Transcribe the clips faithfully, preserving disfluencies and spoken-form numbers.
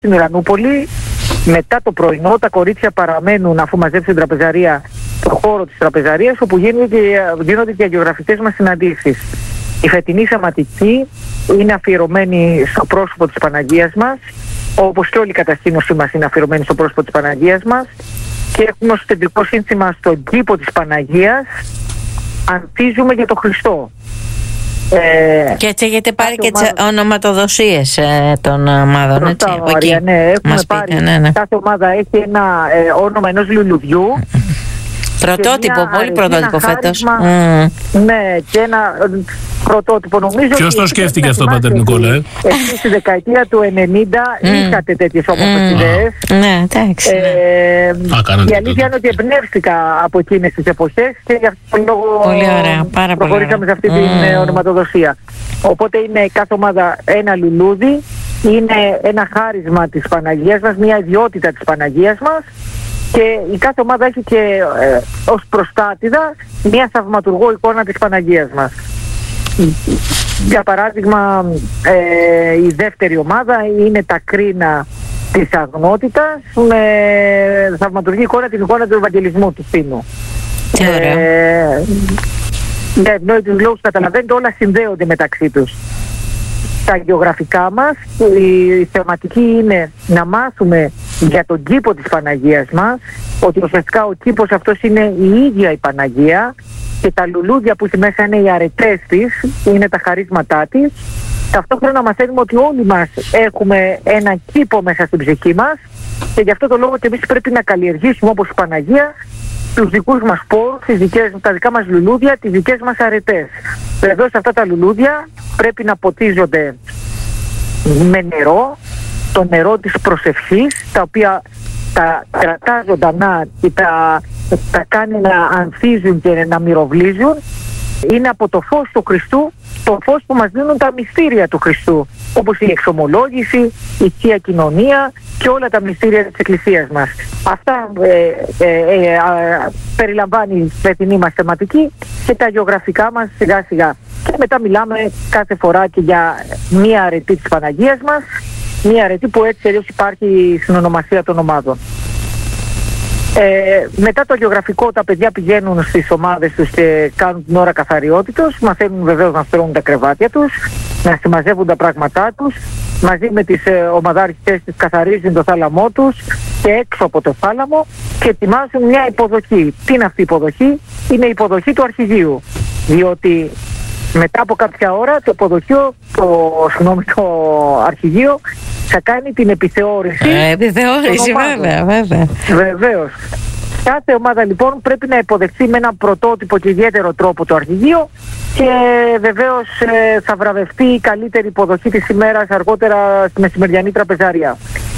στην Ουρανούπολη, μετά το πρωινό, τα κορίτσια παραμένουν αφού μαζέψουν την τραπεζαρία το χώρο της τραπεζαρίας, όπου γίνονται, γίνονται και οι αγιογραφικές μας συναντήσεις. Η φετινή θεματική είναι αφιερωμένη στο πρόσωπο της Παναγίας μας, όπως και όλη η κατασκήνωσή μας είναι αφιερωμένη στο πρόσωπο της Παναγίας μας, και έχουμε ως κεντρικό σύνθημα στον κήπο της Παναγίας ανθίζουμε για τον Χριστό. Ε, και έτσι έχετε πάρει και τις ομάδα... ονοματοδοσίες ε, των ομάδων, έτσι, από εκεί. Ναι, έχουμε μας πάρει, πείτε, ναι, ναι. Κάθε ομάδα έχει ένα ε, όνομα ενός λουλουδιού. Πρωτότυπο, πολύ πρωτότυπο φέτος. Mm. Ναι, και ένα πρωτότυπο. Νομίζω. Ποιος το σκέφτηκε αυτό, Πάτερ Νικόλα? Ε? Εσείς στη δεκαετία του ενενήντα mm. είχατε τέτοιες όμορφες ιδέες. Ναι, εντάξει. Ε, η αλήθεια είναι ότι εμπνεύστηκα από εκείνες τις εποχές και γι' αυτό τον λόγο πολύ ωραία, πάρα προχωρήσαμε σε αυτή mm. την ονοματοδοσία. Οπότε είναι κάθε ομάδα ένα λουλούδι, είναι ένα χάρισμα της Παναγίας μας, μια ιδιότητα της Παναγίας μας. Και η κάθε ομάδα έχει και ε, ως προστάτηδα μια θαυματουργό εικόνα της Παναγίας μας. Για παράδειγμα, ε, η δεύτερη ομάδα είναι τα κρίνα της αγνότητας, με θαυματουργή εικόνα την εικόνα του Ευαγγελισμού του Σπίνου. Ε, για ευνόητους λόγους, καταλαβαίνετε, όλα συνδέονται μεταξύ τους. Τα γεωγραφικά μας, η θεματική είναι να μάθουμε για τον κήπο της Παναγίας μας, ότι ουσιαστικά ο κήπος αυτός είναι η ίδια η Παναγία και τα λουλούδια που στη μέσα είναι οι αρετές της, είναι τα χαρίσματά της. Ταυτόχρονα μαθαίνουμε ότι όλοι μας έχουμε ένα κήπο μέσα στην ψυχή μας και γι' αυτό το λόγο και εμείς πρέπει να καλλιεργήσουμε όπως η Παναγία τους δικούς μας πόρους, τις δικές, τα δικά μας λουλούδια, τις δικές μας αρετές. Εδώ σε αυτά τα λουλούδια πρέπει να ποτίζονται με νερό, το νερό της προσευχής, τα οποία τα κρατά ζωντανά και τα, τα κάνει να ανθίζουν και να μυροβλίζουν. Είναι από το φως του Χριστού, το φως που μας δίνουν τα μυστήρια του Χριστού, όπως η εξομολόγηση, η Θεία Κοινωνία και όλα τα μυστήρια της Εκκλησίας μας. Αυτά ε, ε, ε, ε, περιλαμβάνει η φετινή μας θεματική και τα γεωγραφικά μας σιγά σιγά. Και μετά μιλάμε κάθε φορά και για μία αρετή της Παναγίας μας, μία αρετή που έτσι αλλιώς υπάρχει στην ονομασία των ομάδων. Ε, μετά το γεωγραφικό, τα παιδιά πηγαίνουν στις ομάδες τους και κάνουν την ώρα καθαριότητος, μαθαίνουν βεβαίως να στρώνουν τα κρεβάτια τους, να συμμαζεύουν τα πράγματά τους, μαζί με τις ε, ομαδάρχες τις καθαρίζουν το θάλαμό τους και έξω από το θάλαμο και ετοιμάζουν μια υποδοχή. Τι είναι αυτή η υποδοχή? Είναι η υποδοχή του αρχηγείου, διότι μετά από κάποια ώρα το υποδοχείο, το, συγγνώμη, το αρχηγείο θα κάνει την επιθεώρηση. Ε, επιθεώρηση, βέβαια, βέβαια. Βεβαίως. Κάθε ομάδα λοιπόν πρέπει να υποδεχθεί με ένα πρωτότυπο και ιδιαίτερο τρόπο το αρχηγείο και βεβαίως ε, θα βραβευτεί η καλύτερη υποδοχή της ημέρας αργότερα στη μεσημεριανή τραπεζαρία.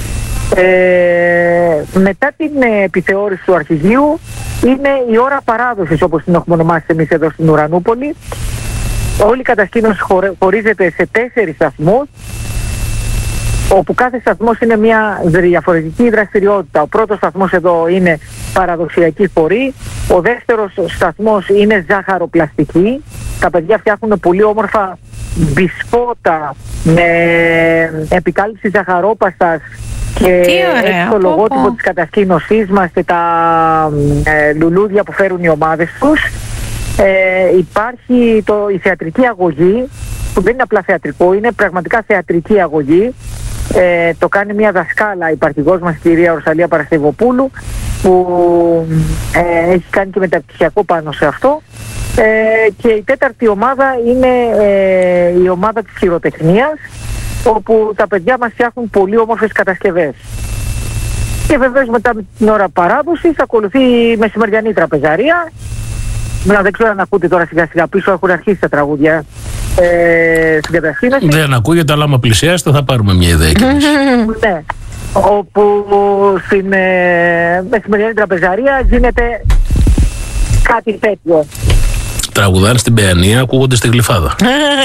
Ε, μετά την ε, επιθεώρηση του αρχηγείου είναι η ώρα παράδοσης, όπως την έχουμε ονομάσει εμείς εδώ στην Ουρανούπολη. Όλη η κατασκήνωση χωρίζεται σε τέσσερις σταθμούς, όπου κάθε σταθμός είναι μια διαφορετική δραστηριότητα. Ο πρώτος σταθμός εδώ είναι παραδοσιακή χορή, ο δεύτερος σταθμός είναι ζάχαροπλαστική. Τα παιδιά φτιάχνουν πολύ όμορφα μπισκότα με επικάλυψη ζαχαρόπαστας και έτσι το λογότυπο της κατασκήνωσής μας και τα ε, λουλούδια που φέρουν οι ομάδες τους. Ε, υπάρχει το, η θεατρική αγωγή, που δεν είναι απλά θεατρικό, είναι πραγματικά θεατρική αγωγή. Ε, το κάνει μια δασκάλα, η υπαρχηγός μας, κυρία Ορσαλία Παρασκευοπούλου, που ε, έχει κάνει και μεταπτυχιακό πάνω σε αυτό. Ε, και η τέταρτη ομάδα είναι ε, η ομάδα της χειροτεχνίας, όπου τα παιδιά μας φτιάχνουν πολύ όμορφες κατασκευές. Και βεβαίως μετά την ώρα παράδοσης ακολουθεί η μεσημεριανή τραπεζαρία. Δεν ξέρω αν ακούτε τώρα σιγά σιγά πίσω, έχουν αρχίσει τα τραγούδια ε, στην κατασκήνωση. Δεν ακούγεται, αλλά άμα πλησιάσετε θα πάρουμε μια ιδέα κι εμείς. Ναι, όπου στην ε, μεσημεριανή τραπεζαρία γίνεται κάτι τέτοιο. Τραγουδάνε στην Παιανία, ακούγονται στη Γλυφάδα.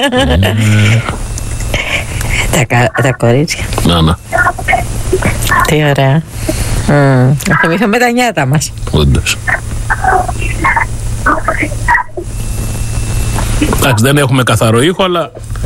τα, τα κορίτσια. Να, να. Τι ωραία. Mm. Θυμήθαμε τα νιάτα μας. Όντως. Εντάξει, δεν έχουμε καθαρό ήχο, αλλά